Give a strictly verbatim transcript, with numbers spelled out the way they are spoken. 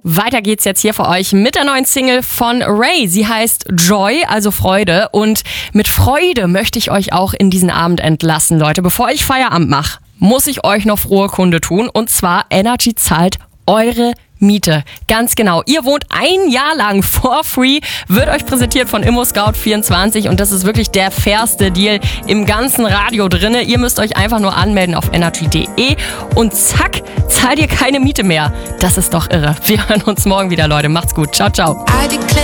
Weiter geht's jetzt hier für euch mit der neuen Single von Ray. Sie heißt Joy, also Freude. Und mit Freude möchte ich euch auch in diesen Abend entlassen, Leute. Bevor ich Feierabend mache, muss ich euch noch frohe Kunde tun. Und zwar, Energy zahlt eure Miete. Ganz genau. Ihr wohnt ein Jahr lang for free, wird euch präsentiert von ImmoScout vierundzwanzig und das ist wirklich der fairste Deal im ganzen Radio drinne. Ihr müsst euch einfach nur anmelden auf energy punkt de und zack, zahlt ihr keine Miete mehr. Das ist doch irre. Wir hören uns morgen wieder, Leute. Macht's gut. Ciao, ciao.